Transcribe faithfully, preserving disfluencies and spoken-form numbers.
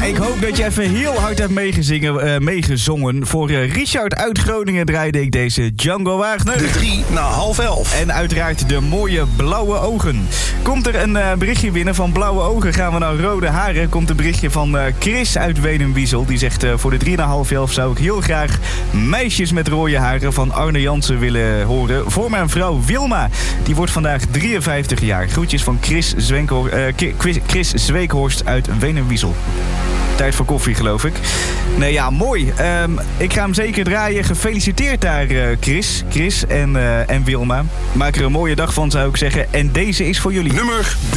Ik hoop dat je even heel hard hebt meegezingen, uh, meegezongen. Voor uh, Richard uit Groningen draaide ik deze Django Wagner. De drie na half elf. En uiteraard de mooie blauwe ogen. Komt er een uh, berichtje binnen van blauwe ogen, gaan we naar rode haren. Komt een berichtje van uh, Chris uit Wenenwiesel. Die zegt uh, voor de drie na half elf zou ik heel graag Meisjes met rode haren van Arne Jansen willen horen. Voor mijn vrouw Wilma. Die wordt vandaag drieënvijftig jaar. Groetjes van Chris, Zwenko, uh, Chris, Chris Zweekhorst uit Wenenwiesel. Tijd voor koffie, geloof ik. Nee, ja, mooi. Um, ik ga hem zeker draaien. Gefeliciteerd daar, uh, Chris. Chris en, uh, en Wilma. Maak er een mooie dag van, zou ik zeggen. En deze is voor jullie. Nummer